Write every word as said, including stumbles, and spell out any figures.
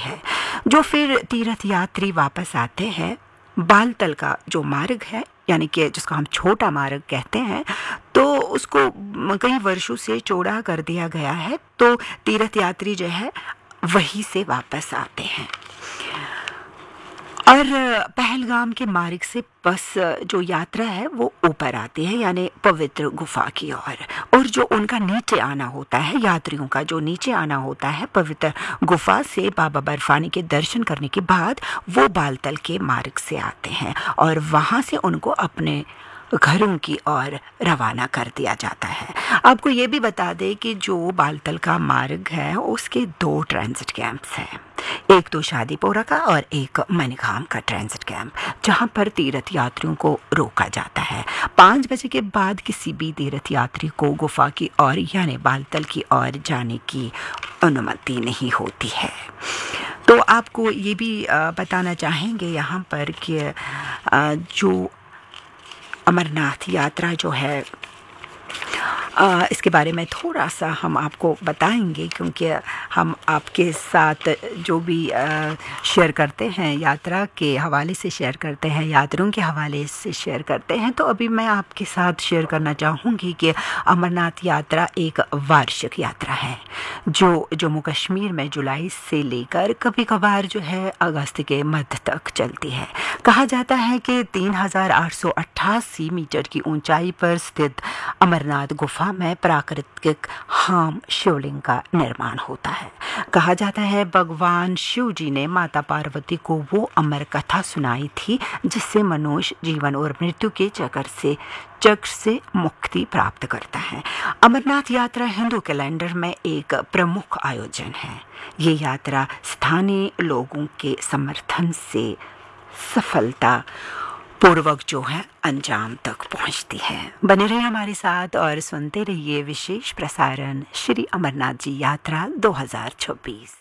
है। जो फिर तीर्थ यात्री वापस आते हैं, बालतल का जो मार्ग है, यानी कि जिसको हम छोटा मार्ग कहते हैं, तो उसको कई वर्षों से चौड़ा कर दिया गया है, तो तीर्थ यात्री जो है वहीं से वापस आते हैं। और पहलगाम के मार्ग से बस जो यात्रा है वो ऊपर आती है, यानी पवित्र गुफा की ओर। और, और जो उनका नीचे आना होता है, यात्रियों का जो नीचे आना होता है पवित्र गुफा से बाबा बर्फानी के दर्शन करने के बाद, वो बालतल के मार्ग से आते हैं और वहाँ से उनको अपने घरों की ओर रवाना कर दिया जाता है। आपको ये भी बता दें कि जो बालतल का मार्ग है उसके दो ट्रांजिट कैंप्स हैं, एक तो शादीपोरा का और एक मनीगाम का ट्रांजिट कैंप, जहां पर तीर्थ यात्रियों को रोका जाता है। पाँच बजे के बाद किसी भी तीर्थ यात्री को गुफा की ओर यानी बालतल की ओर जाने की अनुमति नहीं होती है। तो आपको ये भी बताना चाहेंगे यहाँ पर कि जो अमरनाथ यात्रा जो है, आ, इसके बारे में थोड़ा सा हम आपको बताएंगे, क्योंकि हम आपके साथ जो भी शेयर करते हैं यात्रा के हवाले से शेयर करते हैं, यात्रियों के हवाले से शेयर करते हैं। तो अभी मैं आपके साथ शेयर करना चाहूँगी कि अमरनाथ यात्रा एक वार्षिक यात्रा है जो जम्मू कश्मीर में जुलाई से लेकर कभी कभार जो है अगस्त के मध्य तक चलती है। कहा जाता है कि तीन हजार आठ सौ अट्ठासी मीटर की ऊंचाई पर स्थित अमरनाथ गुफा में प्राकृतिक हाम शिवलिंग का निर्माण होता है। कहा जाता है भगवान शिव जी ने माता पार्वती को वो अमर कथा सुनाई थी जिससे मनुष्य जीवन और मृत्यु के चक्र से चक्र से मुक्ति प्राप्त करता है। अमरनाथ यात्रा हिंदू कैलेंडर में एक प्रमुख आयोजन है। ये यात्रा स्थानीय लोगों के समर्थन से सफलता पूर्वक जो है अंजाम तक पहुंचती है। बने रहिए हमारे साथ और सुनते रहिए विशेष प्रसारण श्री अमरनाथ जी यात्रा दो हज़ार छब्बीस।